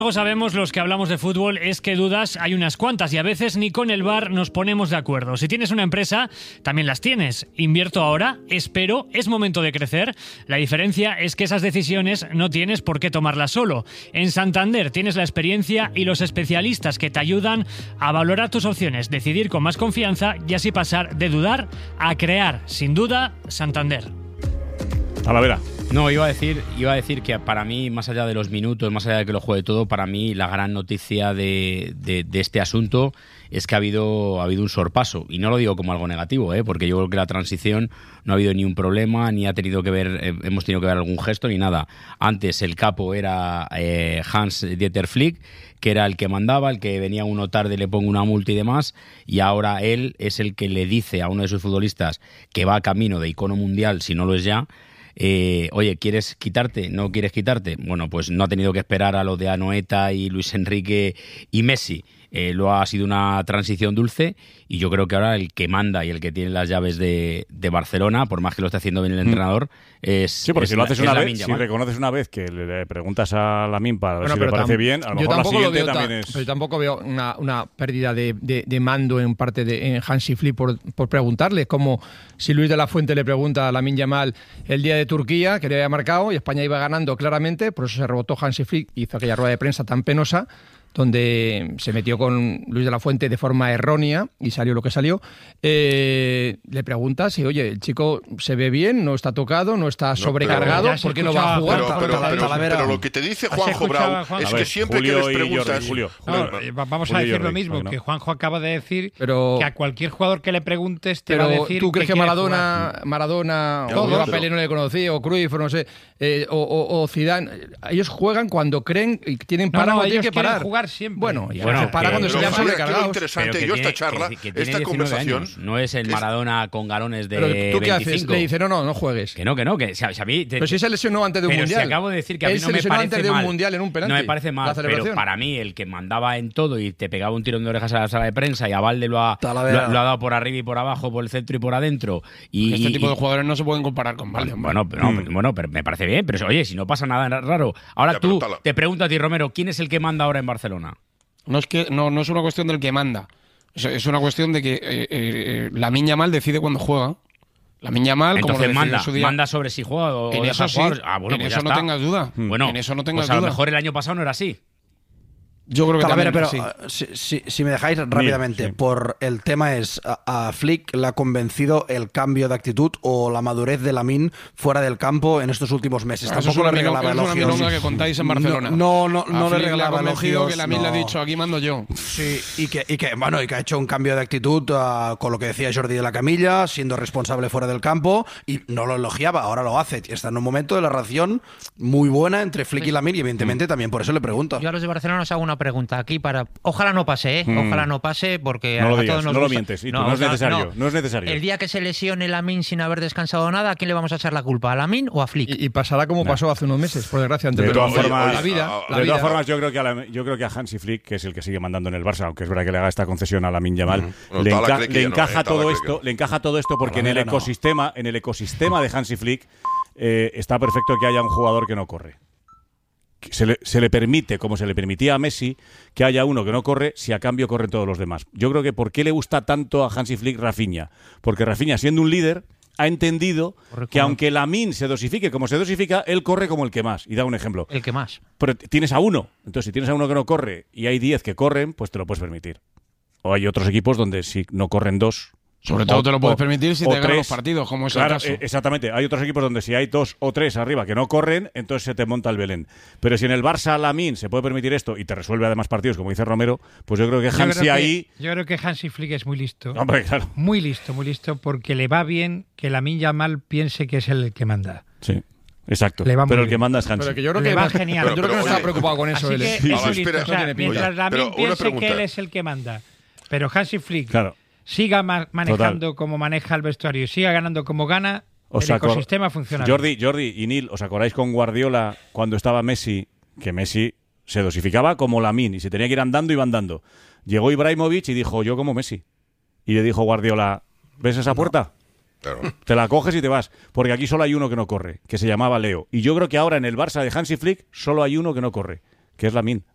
Algo sabemos los que hablamos de fútbol es que dudas hay unas cuantas y a veces ni con el VAR nos ponemos de acuerdo. Si tienes una empresa, también las tienes. ¿Invierto ahora? ¿Espero? ¿Es momento de crecer? La diferencia es que esas decisiones no tienes por qué tomarlas solo. En Santander tienes la experiencia y los especialistas que te ayudan a valorar tus opciones, decidir con más confianza y así pasar de dudar a crear. Sin duda, Santander. Talavera. No, iba a decir que para mí, más allá de los minutos, más allá de que lo juegue todo, para mí la gran noticia de este asunto es que ha habido un sorpaso. Y no lo digo como algo negativo, porque yo creo que la transición no ha habido ni un problema, ni hemos tenido que ver algún gesto, ni nada. Antes el capo era Hans-Dieter Flick, que era el que mandaba, el que venía uno tarde, le pongo una multa y demás, y ahora él es el que le dice a uno de sus futbolistas que va camino de icono mundial, si no lo es ya, oye, ¿quieres quitarte? ¿No quieres quitarte? Bueno, pues no ha tenido que esperar a lo de Anoeta y Luis Enrique y Messi. Lo ha sido una transición dulce y yo creo que ahora el que manda y el que tiene las llaves de Barcelona, por más que lo esté haciendo bien el entrenador, es sí, porque si lo haces una vez, si Yamal. reconoces una vez que le preguntas a Lamine para ver si le parece bien, a lo mejor la siguiente también es... Pero tampoco veo una pérdida de mando en parte en Hansi Flick por preguntarle, como si Luis de la Fuente le pregunta a Lamine Yamal el día de Turquía, que le había marcado y España iba ganando claramente, por eso se rebotó Hansi Flick, hizo aquella rueda de prensa tan penosa donde se metió con Luis de la Fuente de forma errónea y salió lo que salió. Le pregunta si, oye, el chico se ve bien, no está tocado, no está sobrecargado, ¿por qué no va a jugar? Pero lo que te dice Juanjo Bravo es que siempre que les preguntas... Vamos a decir lo mismo, que Juanjo acaba de decir que a cualquier jugador que le preguntes te va a decir... ¿Tú crees que Maradona o a Pelé no le conocía, o Cruyff, o no sé, o Zidane, ellos juegan cuando creen y tienen para o tienen que parar? Siempre. Bueno, se para cuando se llaman sobrecargados. Interesante, yo esta charla, esta conversación... Años. No es el Maradona con galones de 25. ¿Pero tú qué haces? Le dice, no juegues. Que no, que si a mí... Pero si se lesionó antes de un mundial. Pero si acabo de decir que a mí no me parece mal. Antes de un mundial en un penalti. No me parece mal, pero para mí el que mandaba en todo y te pegaba un tirón de orejas a la sala de prensa y a Valde lo ha dado por arriba y por abajo, por el centro y por adentro. Este tipo de jugadores no se pueden comparar con Valde. Bueno, pero me parece bien. Pero oye, si no pasa nada raro. Ahora te pregunto a ti, Romero, ¿quién es el que manda ahora en Barcelona? No es una cuestión del que manda. Es una cuestión de que Lamine Yamal decide cuándo juega. Lamine Yamal, entonces como manda sobre si juega o en deja eso jugar. Sí, Bueno, en pues eso no tengas duda. Bueno, en eso no tengas pues a duda. lo mejor el año pasado no era así. Yo creo que también, pero sí. si me dejáis rápidamente, sí. Por el tema es, ¿a Flick le ha convencido el cambio de actitud o la madurez de Lamine fuera del campo en estos últimos meses? Tampoco le regalaba elogios. Es una milonga que contáis en Barcelona. No le regalaba elogios. Que Lamine le ha dicho, aquí mando yo. Sí, y que ha hecho un cambio de actitud con lo que decía Jordi de la Camilla, siendo responsable fuera del campo, y no lo elogiaba, ahora lo hace. Está en un momento de la relación muy buena entre Flick y Lamine, y evidentemente también por eso le pregunto. Yo a los de Barcelona os hago una pregunta aquí para... Ojalá no pase, Ojalá no pase porque... No lo a digas, todos nos no lo gusta. mientes. No es necesario. No es necesario. El día que se lesione Lamine sin haber descansado nada, ¿a quién le vamos a echar la culpa? ¿A Lamine o a Flick? Y pasará como pasó hace unos meses, por desgracia. De todas formas, la vida. yo creo que a Hansi Flick, que es el que sigue mandando en el Barça, aunque es verdad que le haga esta concesión a Lamine Yamal, le encaja todo esto porque en el ecosistema de Hansi Flick está perfecto que haya un jugador que no corre. Se le permite, como se le permitía a Messi, que haya uno que no corre si a cambio corren todos los demás. Yo creo que ¿por qué le gusta tanto a Hansi Flick Rafinha? Porque Rafinha, siendo un líder, ha entendido que aunque Lamine se dosifique como se dosifica, él corre como el que más. Y da un ejemplo. El que más. Pero tienes a uno. Entonces, si tienes a uno que no corre y hay 10 que corren, pues te lo puedes permitir. O hay otros equipos donde si no corren 2... Sobre todo te lo puedes permitir si te ganan los partidos, como es el caso. Exactamente. Hay otros equipos donde si hay 2 o 3 arriba que no corren, entonces se te monta el Belén. Pero si en el Barça Lamine se puede permitir esto y te resuelve además partidos, como dice Romero, pues yo creo que Yo creo que Hansi Flick es muy listo. Hombre, claro. Muy listo, porque le va bien que Lamine Yamal piense que es el que manda. Sí. Exacto, pero el que manda es Hansi. Pero que yo creo que va genial. Yo creo que no está preocupado con eso. Así que es listo. Mientras Lamine piense que él es el que manda, pero Hansi Flick... Claro. Siga manejando como maneja el vestuario, siga ganando como gana, el ecosistema funciona. Jordi y Neil, ¿os acordáis con Guardiola cuando estaba Messi? Que Messi se dosificaba como Lamine y se tenía que ir andando, iba andando. Llegó Ibrahimovic y dijo, yo como Messi. Y le dijo Guardiola, ¿ves esa puerta? Claro. Te la coges y te vas, porque aquí solo hay uno que no corre, que se llamaba Leo. Y yo creo que ahora en el Barça de Hansi Flick solo hay uno que no corre, que es Lamine.